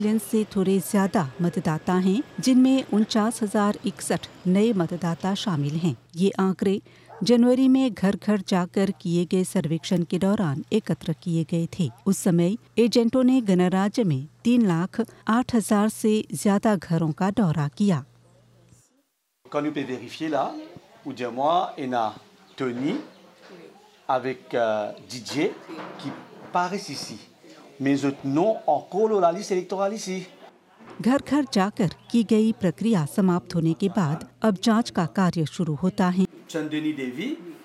से थोड़े ज्यादा मतदाता हैं, जिनमें 49,061 नए मतदाता शामिल हैं। ये आंकड़े जनवरी में घर घर जाकर किए गए सर्वेक्षण के दौरान एकत्र किए गए थे। उस समय एजेंटों ने गणराज्य में 3,08,000 से ज्यादा घरों का दौरा किया। Quand nous pouvons vérifier là, ou dire moi, on a Tony avec Didier qui paraissent ici. Mais autres noms encore la liste électorale ici. घर घर जाकर की गई प्रक्रिया समाप्त होने के बाद अब जांच का कार्य शुरू होता है। Chandeni Devi,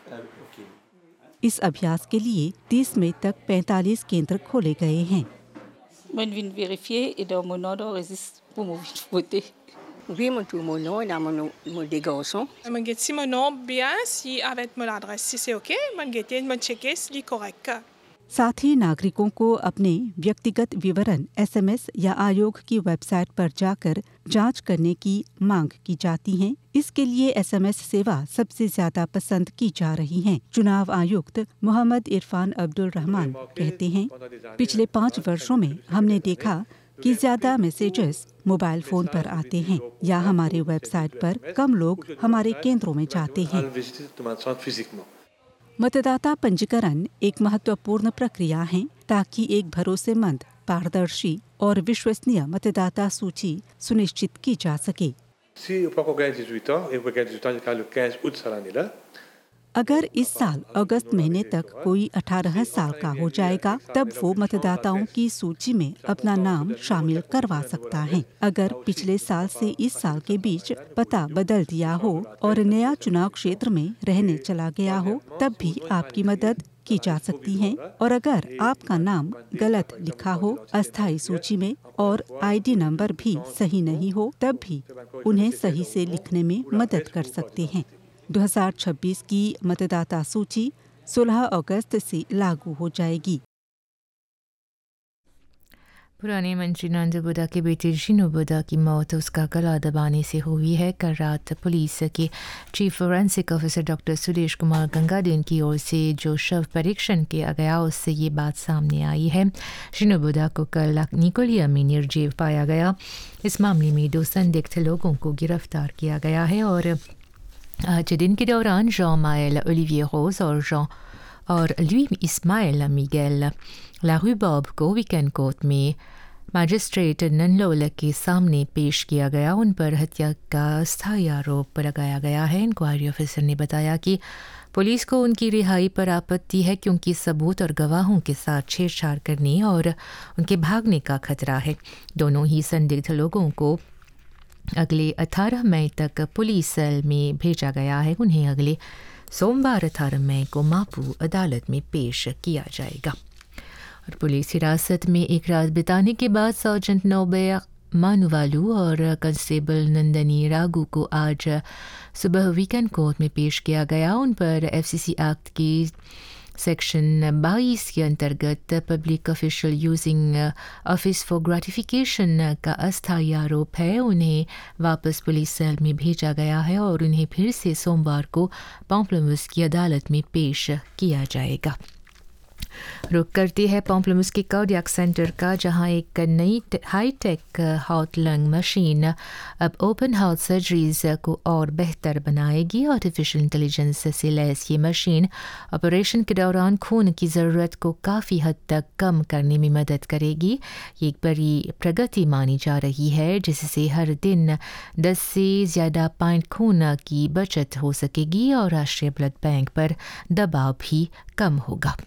इस अभ्यास के लिए 30 मई तक 45 केंद्र खोले गए हैं। Moi, je viens vérifier et dans mon ordre résiste pour me voter. Oui, mon nom et mon des garçons. Je vais si mon nom bien, si avec mon adresse, si c'est OK, je vais checker si c'est correct. साथ ही नागरिकों को अपने व्यक्तिगत विवरण SMS या आयोग की website पर जाकर जांच करने की मांग की जाती है। इसके लिए SMS सेवा सबसे ज्यादा पसंद की जा रही है। चुनाव आयुक्त मोहम्मद इरफान अब्दुल रहमान कहते हैं, पिछले 5 वर्षों में हमने देखा कि ज्यादा मैसेजेस मोबाइल फोन पर आते हैं या हमारे वेबसाइट पर कम लोग हमारे केंद्रों में जाते हैं। मतदाता पंजीकरण एक महत्वपूर्ण प्रक्रिया है ताकि एक भरोसेमंद, पारदर्शी और विश्वसनीय मतदाता सूची सुनिश्चित की जा सके। अगर इस साल अगस्त महीने तक कोई 18 साल का हो जाएगा, तब वो मतदाताओं की सूची में अपना नाम शामिल करवा सकता है। अगर पिछले साल से इस साल के बीच पता बदल दिया हो और नया चुनाव क्षेत्र में रहने चला गया हो, तब भी आपकी मदद की जा सकती है। और अगर आपका नाम गलत लिखा हो अस्थायी सूची में और ID नंबर भी सही नहीं हो, तब भी उन्हें सही से लिखने में मदद कर सकते हैं। 2026 की मतदाता सूची 16 अगस्त से लागू हो जाएगी। पुराने मंत्री नंदू बुद्धा के बेटे शीनू बुद्धा की मौत उसका गला दबाने से हुई है। कल रात पुलिस के chief forensic officer doctor Sudesh Kumar गंगादेन की ओर से जो शव परीक्षण किया गया, उससे ये बात सामने आई है। शीनू बुद्धा को कल निकोलिया में निर्जीव पाया गया। इस मामले में 2 संदिग्ध लोगों को गिरफ्तार किया गया है और आज दिन के दौरान जॉन मायल ओलिविer रोज और लुई इस्माइल मिगेल लारूबॉब को वीकेंड कोर्ट में मजिस्ट्रेट ननलोल के सामने पेश किया गया। उन पर हत्या का स्थायी आरोप लगाया गया है। इंक्वायरी ऑफिसर ने बताया कि पुलिस को उनकी रिहाई पर आपत्ति है क्योंकि सबूत और गवाहों के साथ छेड़छाड़ करने और उनके भागने का खतरा है। दोनों ही संदिग्ध लोगों को अगले 18 मई तक पुलिस सेल में भेजा गया है। उन्हें अगले सोमवार 18 मई को मापू अदालत में पेश किया जाएगा। और पुलिस हिरासत में एक रात बिताने के बाद सर्जेंट नोबे मानुवालू और कांस्टेबल नंदनी रागू को आज सुबह वीकेंड कोर्ट में पेश किया गया। उन पर FCC एक्ट की सेक्शन 22 के अंतर्गत public official using office for gratification का अस्थायी आरोप है। उन्हें वापस पुलिस सेल में भेजा गया है और उन्हें फिर से सोमवार को पॉम्प्लेमुस की अदालत में पेश किया जाएगा। रुक करती है पॉम्प्लेमुस के कार्डियक सेंटर का, जहां एक नई हाईटेक हार्ट लंग मशीन अब ओपन हार्ट सर्जरीज को और बेहतर बनाएगी। आर्टिफिशियल इंटेलिजेंस से लैस ये मशीन ऑपरेशन के दौरान खून की ज़रूरत को काफ़ी हद तक कम करने में मदद करेगी। ये एक बड़ी प्रगति मानी जा रही है, जिससे हर दिन 10 से ज़्यादा पॉइंट खून की बचत हो सकेगी और राष्ट्रीय ब्लड बैंक पर दबाव भी कम होगा।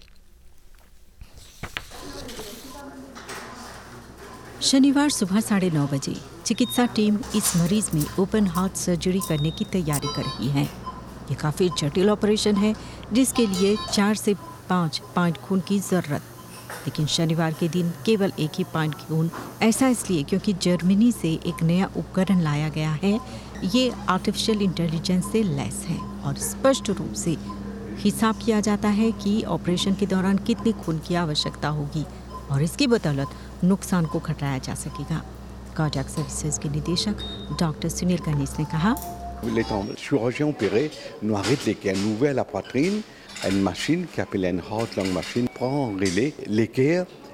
शनिवार सुबह 9:30 बजे चिकित्सा टीम इस मरीज में ओपन हार्ट सर्जरी करने की तैयारी कर रही है। ये काफ़ी जटिल ऑपरेशन है जिसके लिए 4 से 5 पॉइंट खून की ज़रूरत, लेकिन शनिवार के दिन केवल एक ही पॉइंट खून। ऐसा इसलिए क्योंकि जर्मनी से एक नया उपकरण लाया गया है। ये आर्टिफिशियल इंटेलिजेंस से लैस है और स्पष्ट रूप से हिसाब किया जाता है कि ऑपरेशन के दौरान कितनी खून की आवश्यकता होगी और इसकी बदौलत नुकसान को घटाया जा सकेगा। कार्डियक सर्विसेज के निदेशक डॉक्टर सुनील गणेश ने कहा, Le chirurgien opéré nous arrête l'équerre, nous ouvre la poitrine, une machine qui appelle une heart lung machine prend en relais l'équerre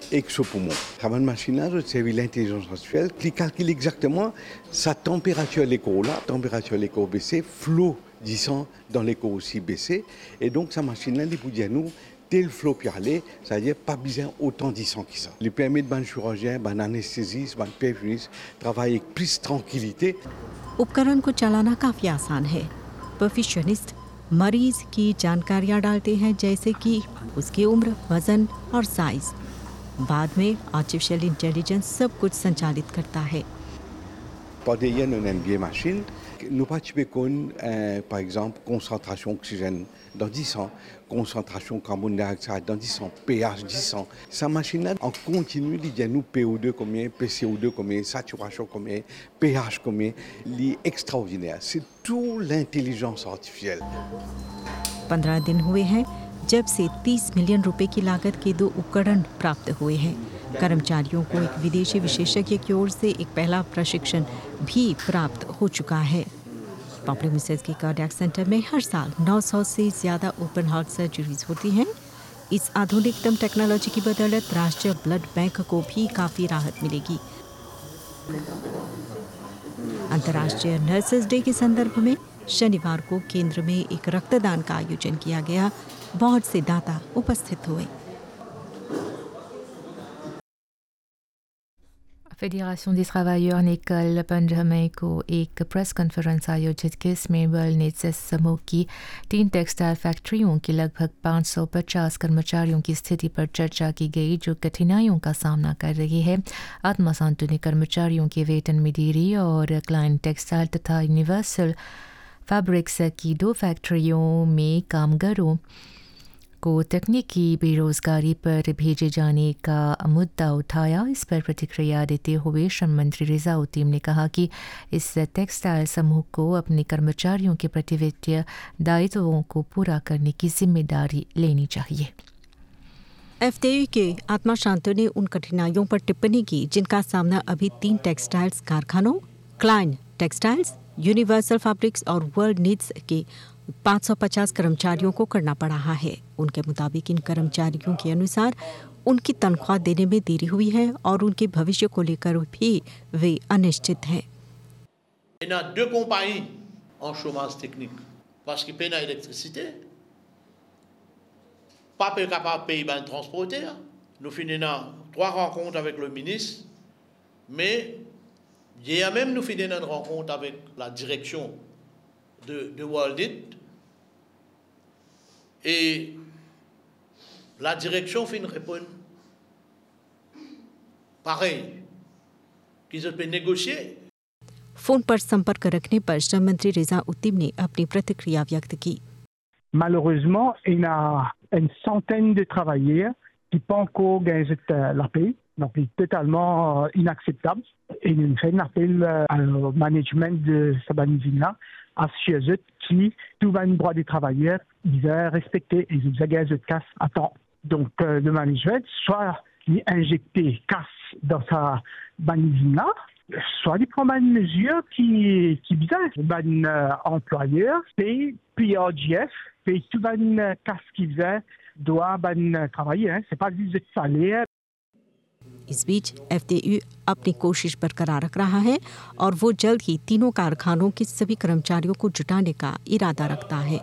exopoumon. La machine-là, c'est l'intelligence artificielle qui calcule exactement sa température à l'écho là, température à l'écho baissée, flot du sang dans l'écho aussi baissé. Et donc, sa machine-là, elle peut dire nous, tel flot peut aller, c'est-à-dire pas besoin autant de sang que ça. Il permet de chirurgien, anesthésiste, perfusiste, travailler avec plus tranquillité. उपकरण को चलाना काफ़ी आसान है। Perfectionist मरीज की जानकारियां डालते हैं, जैसे कि उसकी उम्र, वजन और साइज। बाद में आर्टिफिशियल इंटेलिजेंस सब कुछ संचालित करता है। Par derrière une MBA machine, nous participons par exemple concentration oxygène dans 10 ans, concentration carbone dioxyde dans 10 ans, pH 10 ans. Sa machine-là, en continu, il dit nous PO2 combien, PCO2 combien, saturation combien, pH combien. Il est extraordinaire. C'est tout l'intelligence artificielle. 15 दिन हुए हैं जब से 30 million रुपए की लागत के 2 उपकरण प्राप्त हुए हैं। कर्मचारियों को एक विदेशी विशेषज्ञ की ओर से एक पहला प्रशिक्षण भी प्राप्त हो चुका है। पॉम्प्लीमिसेस के कार्डियक सेंटर में हर साल 900 से ज़्यादा ओपन हार्ट सर्जरीज होती हैं। इस आधुनिकतम टेक्नोलॉजी की बदौलत राष्ट्रीय ब्लड बैंक को भी काफ़ी राहत मिलेगी। अंतर्राष्ट्रीय नर्सेस डे के संदर्भ में शनिवार को केंद्र में एक रक्तदान का आयोजन किया गया। बहुत से दाता उपस्थित हुए। फेडरेशन des travailleurs निकल पंद्रह को एक प्रेस कॉन्फ्रेंस आयोजित की, इसमें वर्ल्ड नीड्स समूह की 3 टेक्सटाइल फैक्ट्रियों की लगभग 550 कर्मचारियों की स्थिति पर चर्चा की गई, जो कठिनाइयों का सामना कर रही है। आत्मा सांत्वना ने कर्मचारियों के वेतन में देरी और क्लाइंट टेक्सटाइल तथा यूनिवर्सल फैब्रिक्स की 2 फैक्ट्रियों में कामगारों को तकनीकी बेरोजगारी पर भेजे जाने का मुद्दा उठाया। इस पर प्रतिक्रिया देते हुए श्रम मंत्री रिजा उद्दीन ने कहा कि इस टेक्सटाइल समूह को अपने कर्मचारियों के प्रति वित्तीय दायित्वों को पूरा करने की जिम्मेदारी लेनी चाहिए। एफटीयू के आत्मा शांतो ने उन कठिनाइयों पर टिप्पणी की जिनका सामना अभी 3 टेक्सटाइल्स कारखानों, क्लाइंट टेक्सटाइल्स, यूनिवर्सल फैब्रिक्स और वर्ल्ड नीड्स के 550 कर्मचारियों को करना पड़ा है। उनके मुताबिक इन कर्मचारियों के अनुसार उनकी तनख्वाह देने में देरी हुई है और उनके भविष्य को लेकर भी वे अनिश्चित हैं। Il y a 2 compagnies en chômage technique parce qu'ils payent l'électricité. Pas capable de payer le transporteur. Nous finissons 3 rencontres avec le ministre, mais hier même nous finissons une rencontre avec la direction de World It, et la direction finit répondre pareil qu'ils peuvent négocier. Phone पर संपर्क रखने पर श्रम मंत्री रिजा उद्दीन ने अपनी प्रतिक्रिया व्यक्त की। Malheureusement, il y a une centaine de travailleurs qui pas encore gagné la paie, donc c'est totalement inacceptable. Et nous faisons un appel au management de Sabanizina, à ceux qui, tout le droit des travailleurs, ils doivent respecter et ils doivent de casse à temps. Donc le management, soit il injecter casse dans sa Banizina, soit il prend une mesure qui bizarre. Le employeur paye PRGF, paye tout le casse qu'il faisait, doit travailler, hein. C'est pas juste de salaire. इस बीच FTU अपनी कोशिश बरकरार रख रहा है और वो जल्द ही तीनों कारखानों के सभी कर्मचारियों को जुटाने का इरादा रखता है।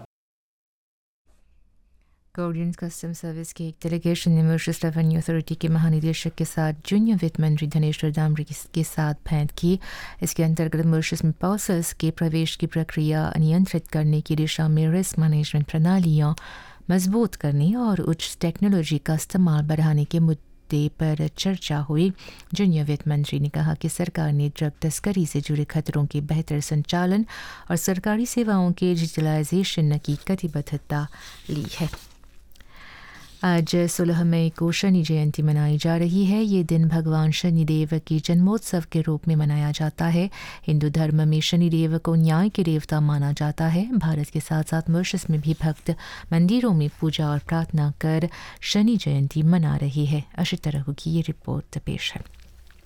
कोरियन कस्टम सर्विस के एक डेलीगेशन ने मॉरिशस रेवेन्यू अथॉरिटी के महानिदेशक के साथ जूनियर वित्त मंत्री धनेश्वर दामरी के साथ भेंट की। इसके अंतर्गत मॉरिशस में पार्सल्स के प्रवेश की प्रक्रिया नियंत्रित करने की दिशा में रिस्क मैनेजमेंट प्रणालियाँ मजबूत करने और उच्च टेक्नोलॉजी का इस्तेमाल बढ़ाने के मुद्दे पर चर्चा हुई। जूनियर वित्त मंत्री ने कहा कि सरकार ने ड्रग तस्करी से जुड़े खतरों के बेहतर संचालन और सरकारी सेवाओं के डिजिटलाइजेशन की प्रतिबद्धता ली है। आज 16 मई को शनि जयंती मनाई जा रही है। ये दिन भगवान शनिदेव की जन्मोत्सव के रूप में मनाया जाता है। हिंदू धर्म में शनिदेव को न्याय के देवता माना जाता है। भारत के साथ साथ मॉरिशस में भी भक्त मंदिरों में पूजा और प्रार्थना कर शनि जयंती मना रहे हैं। अशी तरह की ये रिपोर्ट पेश है।